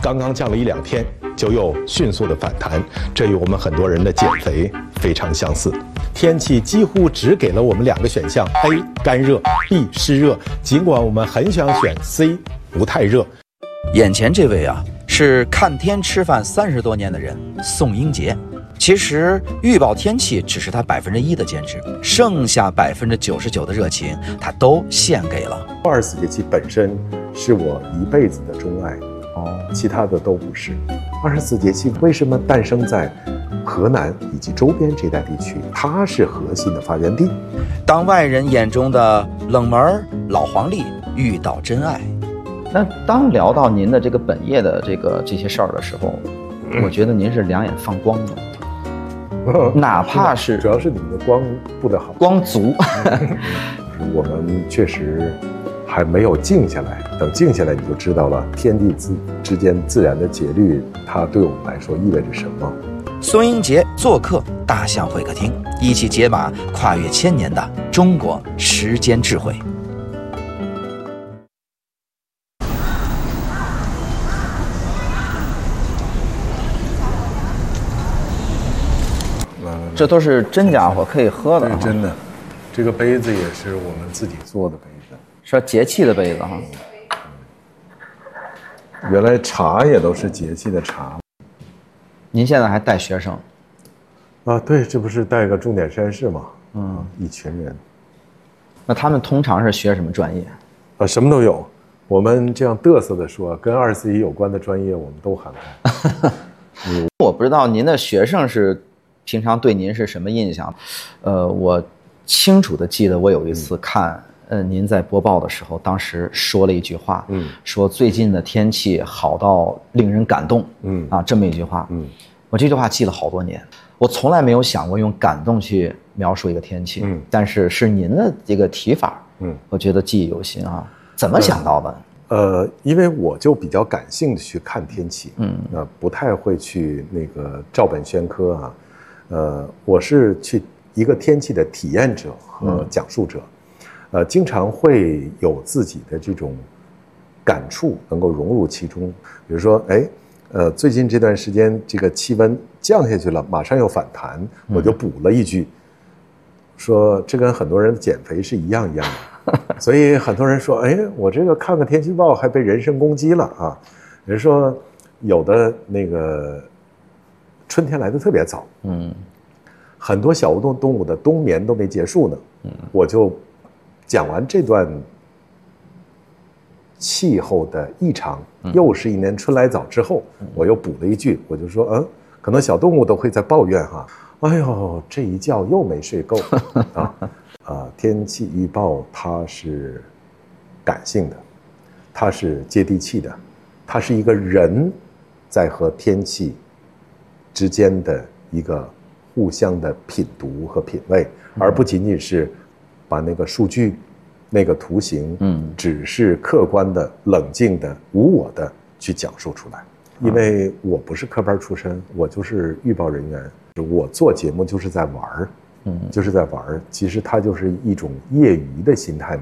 刚刚降了1-2天，就又迅速的反弹，这与我们很多人的减肥非常相似。天气几乎只给了我们2个选项 ：A 干热 ，B 湿热。尽管我们很想选 C 不太热。 眼前这位啊，是看天吃饭30多年的人宋英杰。其实预报天气只是他1%的兼职，剩下99%的热情他都献给了 24节气本身是我一辈子的钟爱，其他的都不是。24节气为什么诞生在河南以及周边这一带地区？它是核心的发源地。 当外人眼中的冷门老黄历遇到真爱。 那当聊到您的这个本业的这些事儿的时候，我觉得您是两眼放光的。哪怕是主要是你们的光布得好， 光足。 我们确实还没有静下来，等静下来，你就知道了天地之间自然的节律，它对我们来说意味着什么。 孙英杰做客大象会客厅，一起解码跨越1000年的中国时间智慧。 这都是真家伙，可以喝的。 这是真的，这个杯子也是我们自己做的杯子， 是节气的杯子哈。 原来茶也都是节气的茶。 您现在还带学生？ 啊，对，这不是带个重点山市吗？一群人。 那他们通常是学什么专业？ 什么都有。我们这样嘚瑟的说，跟21有关的专业我们都涵盖。 我不知道您的学生是平常对您是什么印象？我清楚的记得我有一次看您在播报的时候，当时说了一句话，说最近的天气好到令人感动，这么一句话，我这句话记了好多年，我从来没有想过用感动去描述一个天气，但是您的这个提法，我觉得记忆犹新啊，怎么想到的？ 因为我就比较感性的去看天气，不太会去那个照本宣科啊。我是去一个天气的体验者和讲述者，经常会有自己的这种感触能够融入其中。比如说，最近这段时间这个气温降下去了，马上又反弹，我就补了一句，说这跟很多人的减肥是一样的。所以很多人说，我这个看个天气预报还被人身攻击了啊！人说有的那个春天来的特别早，很多小动物的冬眠都没结束呢。我就讲完这段气候的异常，又是一年春来早之后，我又补了一句，我就说，可能小动物都会在抱怨哈，哎呦，这一觉又没睡够啊！天气预报它是感性的，它是接地气的，它是一个人在和天气之间的一个互相的品读和品味，而不仅仅是把那个数据、那个图形，只是客观的、冷静的、无我的去讲述出来。因为我不是科班出身，我就是预报人员，我做节目就是在玩儿。就是在玩，其实它就是一种业余的心态。